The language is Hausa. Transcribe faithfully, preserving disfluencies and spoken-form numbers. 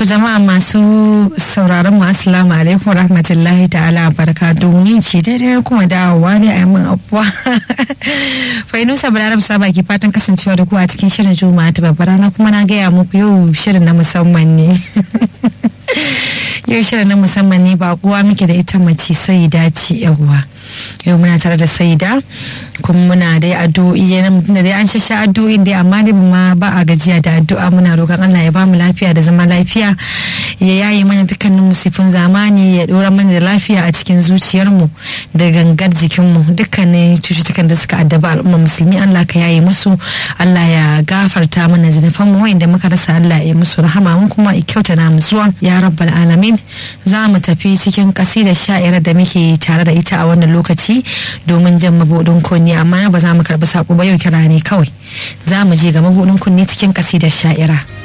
To jama'a masu sauraron mu assalamu alaikum rahmatullahi ta'ala barakatuhu, ni ce daidai kuma dawowa ne a yi min abuwa. Fainusa Balarab Saba ke fatan kasancewa da ku a cikin shirin Juma'a ta babbar rana, kuma na gaya muku yau shirin na musamman ne. Yau shirin na musamman ne, ba kuwa muke da ita mace Saida ce yawa. Yau muna tare da Saida kuma muna dai addu'o'i yana mutum da dai an shasha addu'o'in dai, amma dai ma ba a gajiya da addu'a. Muna roƙon Allah ya ba mu lafiya da zama lafiya, ya yaye mana dukkanin musifin zamani, ya dora mana da lafiya a cikin zuciyarmu da gangar jikinmu. Dukkanin cututtukan da suka addaba al'umma musulmi Allah ka yaye musu, Allah ya gafarta mana zinufan mu wanda muka rasa, Allah ya musu rahama, mun kuma ya kyauta na musuwa ya rabbal alamin. Za mu tafi cikin kasidar sha'irar da muke tare da ita a wannan lokaci domin jan mabudin kunni, amma ba za mu karbi sako ba, yau kira ne kawai. Za mu je ga mabudin kunni cikin kasidar sha'ira.